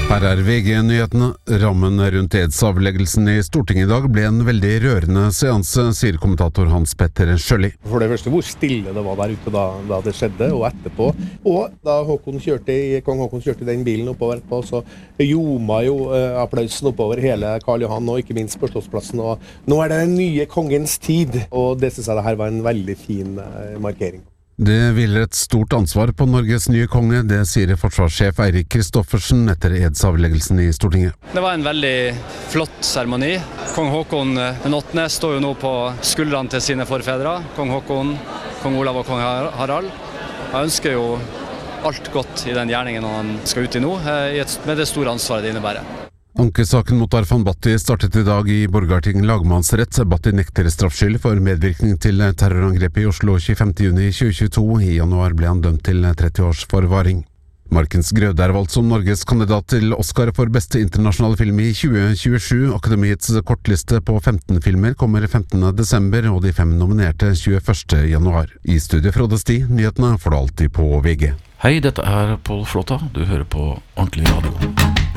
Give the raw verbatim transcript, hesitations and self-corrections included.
Her er V G-nyhetene. Rammen rundt edsavleggelsen i Stortinget i dag ble en veldig rørende seanse, sier kommentator Hans Petter Sjølli. For det første hvor stille det var der ute da, da det skjedde, og etterpå. Og da Håkon kjørte, kong Håkon kjørte den bilen oppover etterpå, så gjorde jo eh, applausen oppover hele Karl Johan, og ikke minst på Slottsplassen. Og nå er det den nye kongens tid, og det synes jeg det her var en veldig fin eh, markering. Det hviler et stort ansvar på Norges nye konge, det sier forsvarssjef Eirik Kristoffersen etter edsavleggelsen i Stortinget. Det var en veldig flott seremoni. Kong Håkon den åttende står jo nå på skuldrene til sine forfedre. Kong Håkon, kong Olav og kong Harald. Jeg ønsker jo alt godt i den gjerningen han skal ut i nå, med det store ansvaret det innebærer. Ankesaken mot Arfan Bhatti startet i dag i Borgarting lagmannsrett. Bhatti nekter straffskyld for medvirkning til terrorangrepet i Oslo tjuefemte juni tjuetjueto. I januar ble han dømt til tretti års forvaring. Markens Grøde er valgt som Norges kandidat til Oscar for beste internasjonale film i tjue tjuesju. Akademiets kortliste på femten filmer kommer femtende desember, og de fem nominerte tjueførste januar. I studiet Frode Sti, nyhetene får du alltid på V G. Hei, dette er Pål Flåtta. Du hører på Ordentlig Radio.